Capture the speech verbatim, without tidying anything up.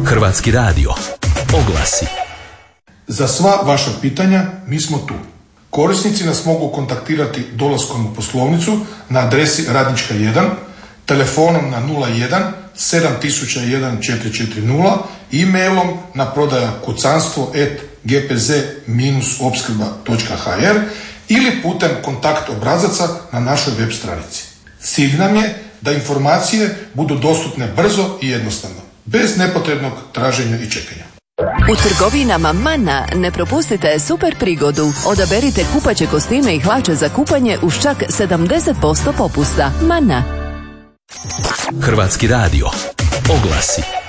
Hrvatski radio. Oglasi. Za sva vaša pitanja mi smo tu. Korisnici nas mogu kontaktirati dolaskom u poslovnicu na adresi Radnička jedan, telefonom na nula jedan sedam tisuća jedan četiri četiri nula, e-mailom na prodaja kucanstvo at g p z opskrba točka h r ili putem kontakt obrazaca na našoj web stranici. Cilj nam je da informacije budu dostupne brzo i jednostavno, bez nepotrebnog traženja i čekanja. U trgovinama Mana ne propustite super prigodu. Odaberite kupaće kostime i hlače za kupanje uz čak sedamdeset posto popusta. Mana. Hrvatski radio. Oglasi.